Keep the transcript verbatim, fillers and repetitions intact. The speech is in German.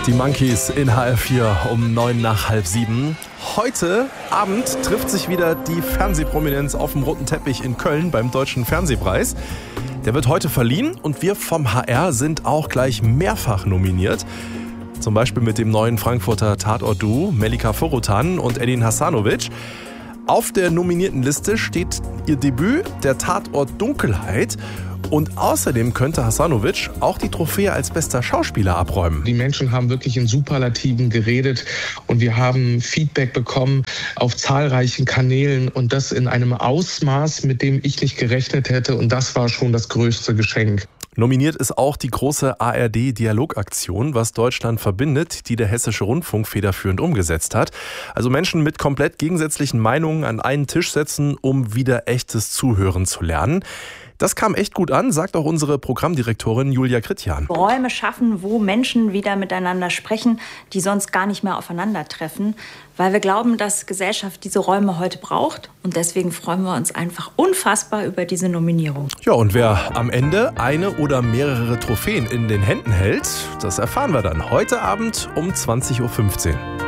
Die Monkeys in H R vier um neun nach halb sieben. Heute Abend trifft sich wieder die Fernsehprominenz auf dem roten Teppich in Köln beim Deutschen Fernsehpreis. Der wird heute verliehen und wir vom H R sind auch gleich mehrfach nominiert. Zum Beispiel mit dem neuen Frankfurter Tatort-Duo Melika Forotan und Edin Hasanovic. Auf der nominierten Liste steht ihr Debüt, der Tatort Dunkelheit. Und außerdem könnte Hasanovic auch die Trophäe als bester Schauspieler abräumen. Die Menschen haben wirklich in Superlativen geredet und wir haben Feedback bekommen auf zahlreichen Kanälen und das in einem Ausmaß, mit dem ich nicht gerechnet hätte, und das war schon das größte Geschenk. Nominiert ist auch die große A R D-Dialogaktion, was Deutschland verbindet, die der Hessische Rundfunk federführend umgesetzt hat. Also Menschen mit komplett gegensätzlichen Meinungen an einen Tisch setzen, um wieder echtes Zuhören zu lernen. Das kam echt gut an, sagt auch unsere Programmdirektorin Julia Kritjan. Räume schaffen, wo Menschen wieder miteinander sprechen, die sonst gar nicht mehr aufeinandertreffen, weil wir glauben, dass Gesellschaft diese Räume heute braucht. Und deswegen freuen wir uns einfach unfassbar über diese Nominierung. Ja, und wer am Ende eine oder mehrere Trophäen in den Händen hält, das erfahren wir dann heute Abend um zwanzig Uhr fünfzehn.